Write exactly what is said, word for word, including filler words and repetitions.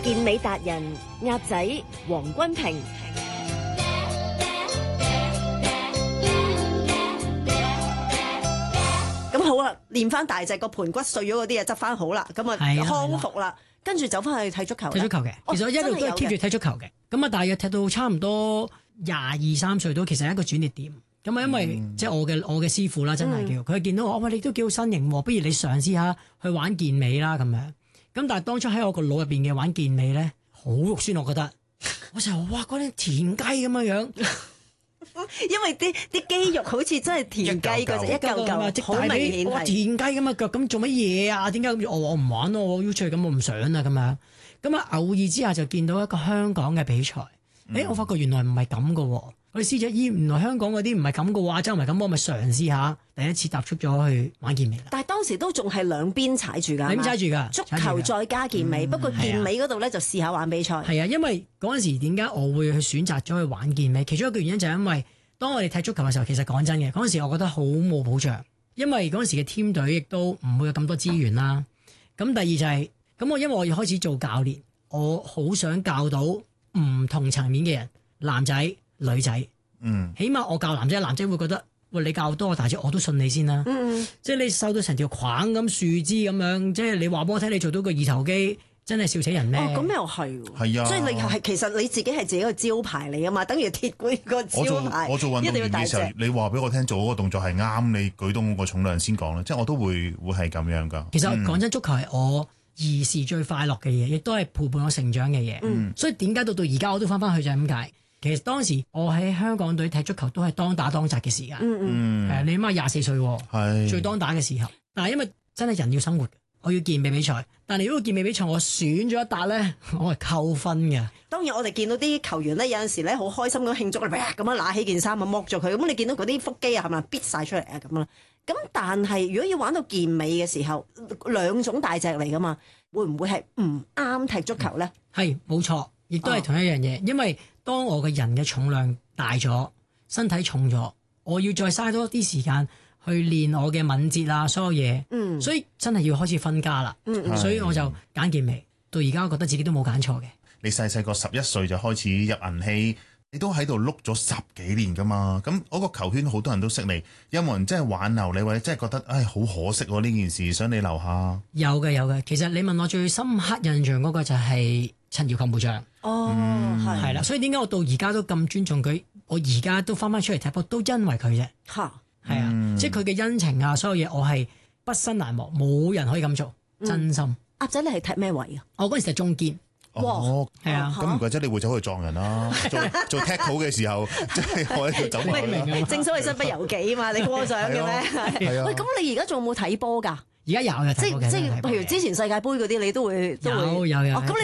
健美達人鴨仔黃君平。 咁好啦，練翻大隻個盤骨碎咗嗰啲嘢執翻好啦，咁啊康復啦，跟住走翻去睇足球。 睇足球嘅，其實我一路都係 keep 住睇足球嘅。咁啊，大約踢到差唔多廿二三歲到，其實係一個轉捩點。咁啊，因為、嗯、即係我嘅我嘅師傅啦，真係叫佢、嗯、見到我，喂，你都幾好身形喎，不如你嘗試下去玩健美啦咁樣。咁但係當初喺我個腦入邊嘅玩健美咧，好肉酸，我覺得。我就話哇，嗰啲田雞咁樣樣。 因為啲啲肌肉好似真係田雞嗰隻一嚿嚿，好明顯係田雞咁嘅腳，咁做乜嘢啊？點解咁？我我唔玩咯，我要出去咁，我唔想啊咁樣。咁啊，偶爾之下就見到一個香港嘅比賽，誒、嗯欸，我發覺原來唔係咁噶。我哋師姐，咦，原來香港嗰啲唔係咁噶喎，真唔係咁，我咪嘗試下，第一次踏出咗去玩健美啦。 但係當時都仲係兩邊踩住㗎， 兩邊踩住㗎， 足球再加健美。嗯、不過健美嗰度咧就試下玩比賽。係啊，因為嗰陣時點解我會去選擇咗去玩健美？其中一個原因就係因為當我哋踢足球嘅時候，其實講真嘅，嗰陣時我覺得好冇保障，因為嗰陣時嘅 team 隊亦都唔會有咁多資源啦。咁第二就係、是、咁，我因為我要開始做教練，我好想教到唔同層面嘅人，男仔女仔。嗯，起碼我教男仔，男仔會覺得，喂，你教多我大隻，我都信你先啦。嗯，即係你瘦到成條框咁樹枝咁樣，即係你話俾我聽，你做到個二頭肌，真係笑死人咩？ 哦，咁又係， 係啊， 所以你係其實你自己係自己個招牌嚟噶嘛，等於鐵管個招牌。 我做我做運動員嘅時候，你話俾我聽做嗰個動作係啱，你舉動個重量先講啦，即係我都會會係咁樣噶。 其實講、嗯、真，足球係我兒時最快樂嘅嘢，亦都係陪伴我成長嘅嘢。嗯，所以點解到到而家我都翻翻去就係咁解。其實當時我喺香港隊踢足球都係當打當擲嘅時間，嗯嗯，誒，你諗下廿四歲，係最當打嘅時候。但係因為真係人要生活，我要健美比賽。但係如果健美比賽我選咗一笪咧，我係扣分嘅。 當然我哋見到啲球員咧，有陣時咧好開心咁慶祝，咁樣揦起件衫啊剝咗佢，咁你見到嗰啲腹肌啊係咪逼晒出嚟啊咁啦？咁但係如果要玩到健美嘅時候，兩種大隻嚟噶嘛，會唔會係唔啱踢足球咧？ 係冇錯，亦都係同一樣嘢，哦，因為當我嘅人嘅重量大咗，身體重咗，我要再嘥多啲時間去練我嘅敏捷啊，所有嘢，嗯，所以真係要開始分家啦，嗯嗯，所以我就揀健美，到而家我覺得自己都冇揀錯嘅。 你細細個十一歲就開始入銀器，你都喺度碌咗十幾年噶嘛，咁嗰個球圈好多人都識你，有冇人真係挽留你，或者真係覺得唉好可惜喎呢件事，想你留下？有嘅有嘅，其實你問我最深刻印象嗰個就係陳瑤琴部長。哦，係係啦，所以點解我到而家都咁尊重佢？我而家都翻翻出嚟踢波，都因為佢啫。嚇，係啊，嗯、即係佢嘅恩情啊，所有嘢我係畢生難忘，冇人可以咁做，真心。鴨、嗯、仔你係踢咩位啊？我嗰陣時係中堅。 哦，係啊， 咁唔怪之你會走去撞人啦。做做 tackle 嘅時候，即係我喺度走埋啦。 正所謂身不由己啊嘛，你過獎嘅咩？係啊。喂，咁你而家仲有冇睇波㗎？ 而家有嘅， 即即係譬如之前世界盃嗰啲，你都會都會有有有。 咁、哦、你